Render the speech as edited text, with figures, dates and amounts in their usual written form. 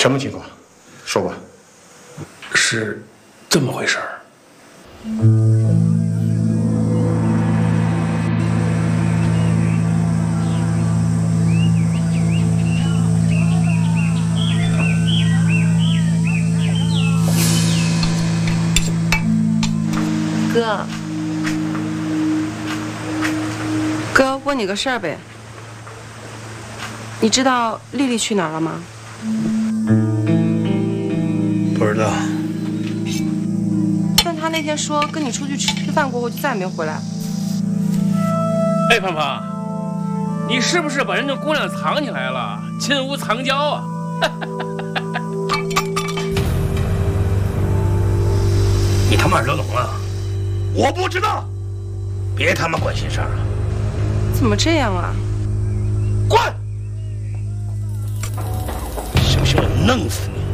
什么情况？说吧。 是这么回事儿。 哥，问你个事儿呗。你知道丽丽去哪儿了吗？ 不知道。 但她那天说跟你出去吃饭过后就再也没回来。 哎，胖胖，你是不是把人家姑娘藏起来了？金屋藏娇啊！ 你他妈惹懂了？我不知道，别他妈管闲事儿了。 怎么这样啊？ 滚！信不信我弄死你？